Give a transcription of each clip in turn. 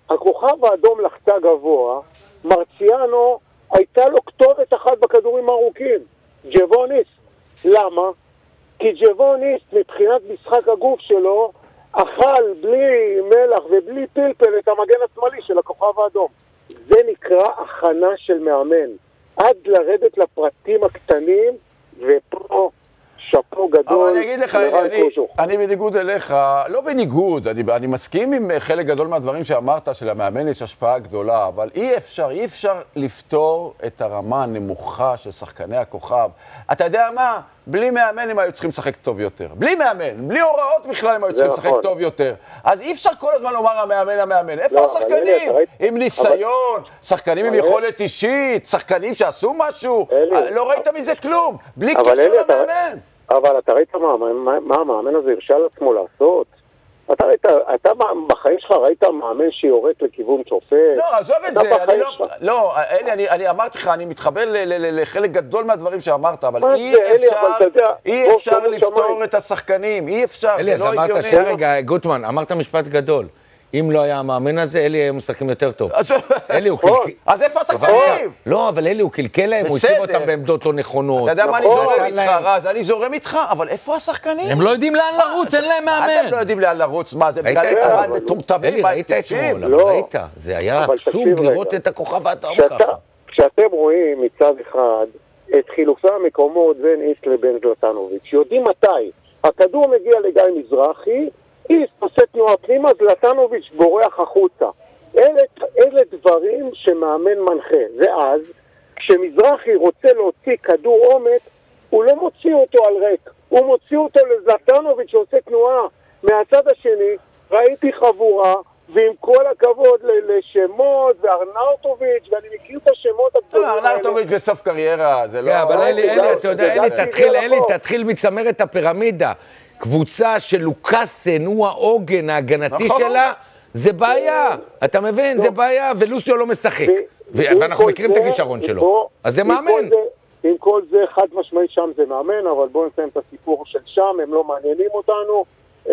הכוכב האדום לחצה גבוה, מרציאנו הייתה לו כתובת אחת בכדורים הארוכים, ג'בוניסט. למה? כי ג'בוניסט מבחינת משחק הגוף שלו אכל בלי מלח ובלי פלפל את המגן השמאלי של הכוכב האדום. זה נקרא הכנה של מאמן. עד לרדת לפרטים הקטנים, ופה שפו גדול. אבל אני אגיד לך, אני בניגוד אליך, לא בניגוד, אני מסכים עם חלק גדול מהדברים שאמרת, שלמאמן יש השפעה גדולה, אבל אי אפשר לפתור את הרמה הנמוכה של שחקני הכוכב. אתה יודע מה? בלי מאמן הם היו צריכים לשחק טוב יותר. בלי מאמן, בלי הוראות בכלל הם היו צריכים לשחק טוב יותר. אז אי אפשר כל הזמן לומר המאמן. איפה השחקנים? עם ניסיון, שחקנים עם יכולת אישית, שחקנים שעשו משהו, לא ראית מזה כלום. בלי קשר למאמן. אבל אתה ראית מה המאמן הזה הרשה לעצמו לעשות? אתה בחיים שלך ראית מאמן שיורק לכיוון שופט? לא, עזוב את זה, אני אמרתי לך, אני מתחבר לחלק גדול מהדברים שאמרת, אבל אי אפשר לפתור את השחקנים, אי אפשר, אלי, אז אמרת שרגע, גוטמן, אמרת משפט גדול. אם לא היה המאמן הזה, אלי היה משחקים יותר טוב. אלי הוא קלקל. אז איפה השחקנים? לא, אבל אלי הוא קלקל להם, הוא הציב אותם בעמדות לא נכונות. אתה יודע מה אני זורם איתך, רז? אני זורם איתך, אבל איפה השחקנים? הם לא יודעים לאן לרוץ, אין להם מאמן. הם לא יודעים לאן לרוץ, מה זה? בגלל איתן מטומטמים? אלי, ראית אתמול, אבל ראית. זה היה עצוב לראות את הכוכב האדום ככה. כשאתם רואים מצד אחד את חילופי המקומות בין איסט לבין זלטנוביץ', יודעים מתי הכדור מגיע לגיא מזרחי, איסט עושה תנועה פנימה, זלטנוביץ' בורח החוצה. אלה דברים שמאמן מנחה. ואז, כשמזרחי רוצה להוציא כדור עומק, הוא לא מוציא אותו על ריק. הוא מוציא אותו לזלטנוביץ' שעושה תנועה. מהצד השני, ראיתי חבורה, ועם כל הכבוד לשמות, וארנאוטוביץ', ואני מכיר את השמות הגדולים האלה. ארנאוטוביץ' בסוף קריירה, זה לא... כן, אבל אלי, אתה יודע, אלי, תתחיל מצמרת הפירמידה. קבוצה של לוקאסן הוא העוגן ההגנתי שלה, זה בעיה, אתה מבין? זה בעיה, ולוסיו לא משחק. ואנחנו מכירים את הכישרון שלו. אז זה מאמן. עם כל זה, חד משמעי שם זה מאמן, אבל בואו נסיים את הסיפור של שם, הם לא מעניינים אותנו.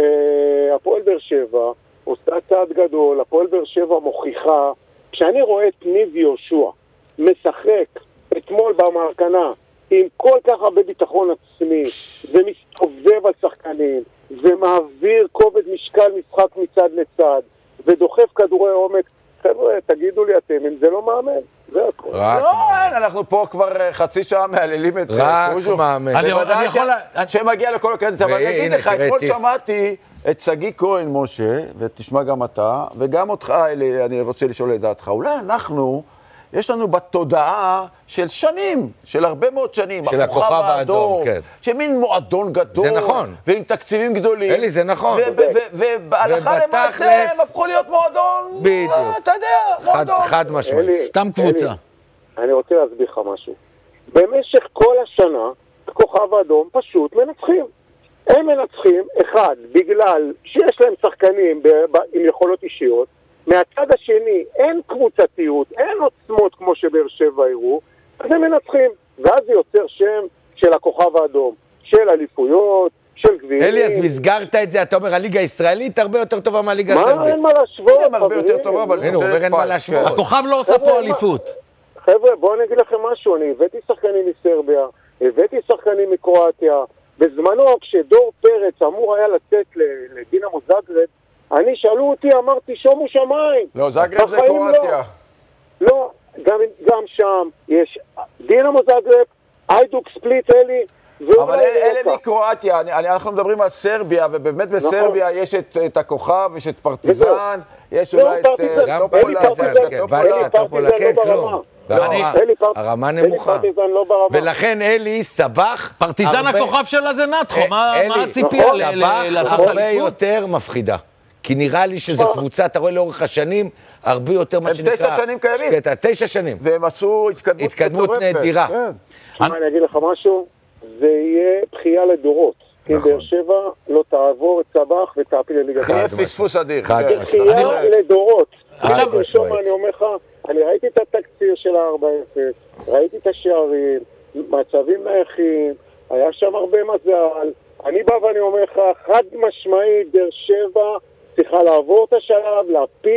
הפועל באר שבע עושה צעד גדול, הפועל באר שבע מוכיחה. כשאני רואה את ניב יהושע משחק אתמול במרכנה, עם כל כך הרבה ביטחון עצמי, ומסתובב על שחקנים, ומעביר כובד משקל משחק מצד לצד, ודוחף כדורי עומק, חבר'ה, תגידו לי אתם, אם זה לא מאמן, זה הכל. לא, אנחנו פה כבר חצי שעה מעללים את רק מאמן. בוודאי שמגיע לכל הקרדיט, אבל אני אגיד לך, אתמול שמעתי את שגיא כהן, משה, ותשמע גם אתה, וגם אותך, אלי, אני רוצה לשאול את דעתך, אולי אנחנו... יש לנו בתודעה של שנים, של הרבה מאוד שנים, של הכוכב האדום, כן. שמין מועדון גדול, זה נכון. ועם תקציבים גדולים. אלי, זה נכון. ובהלכה למעשה הם הפכו להיות מועדון, בדיוק. אתה יודע, מועדון. חד משמעית. סתם קבוצה. אני רוצה להסביר לך משהו. במשך כל השנה, הכוכב האדום פשוט מנצחים. הם מנצחים, אחד, בגלל שיש להם שחקנים עם יכולות אישיות, מהצד השני אין קבוצתיות, אין עוצמות כמו שבאר שבע הראו, אז הם מנצחים, ואז זה יוצר שם של הכוכב האדום, של אליפויות, של גביעים. אלי, אז מסגרת את זה, אתה אומר, הליגה הישראלית הרבה יותר טובה מהליגה הסרבית. מה, אין מה להשוות? הם הרבה יותר טובה, אבל... הוא אומר, אין מה להשוות. הכוכב לא עושה פה אליפות. חבר'ה, בואו אני אגיד לכם משהו, אני הבאתי שחקנים מסרביה, הבאתי שחקנים מקרואטיה, בזמנו כשדור פרץ אמור היה לצאת לדינמו זאגרב, אני שאלו אותי, אמרתי, שומו שמיים. לא, זאגרב זה קרואטיה. לא, גם שם יש דינמו זאגרב, איידוק ספליט אלי, אבל אלה מקרואטיה, אנחנו מדברים על סרביה, ובאמת בסרביה יש את הכוכב, יש את פרטיזן, יש אולי את טופולה, כן, כלום. הרמה נמוכה. ולכן אלי סבח... פרטיזן הכוכב שלה זה נטחו, מה הציפייה לעשות אליפות? הרבה יותר מפחידה. כי נראה לי שזו קבוצה, אתה רואה לאורך השנים, הרבה יותר מה שנקרא... הם 9 שנים קיימים. 9 שנים. והם עשו התקדמות נדירה. אני אגיד לך משהו, זה יהיה בחייה לדורות. כי באר שבע לא תעבור את סבח ותעפיל לליגת העל. יהיה פספוס אדיר. זה בחייה לדורות. עכשיו אני אומר לך, אני ראיתי את התקציר של ה-4-0, ראיתי את השערים, מצבים נייחים, היה שם הרבה מזל. אני בא ואני אומר לך, חד משמעית, באר שבע צריכה לעבור את השלב, להפיל